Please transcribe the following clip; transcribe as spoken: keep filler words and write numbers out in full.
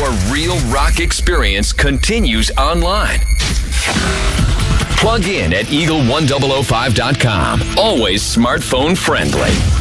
Your real rock experience continues online. Plug in at eagle ten oh five dot com. Always smartphone friendly.